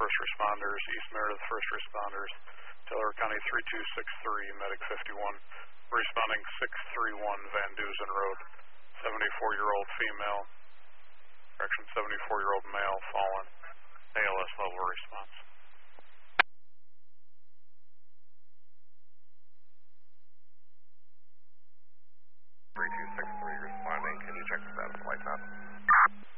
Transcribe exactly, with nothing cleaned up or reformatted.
first responders, East Meredith first responders, Delaware County three two six three, medic fifty-one, responding six three one Van Dusen Road, seventy-four-year-old female, correction, seventy-four-year-old male, fallen, A L S level response.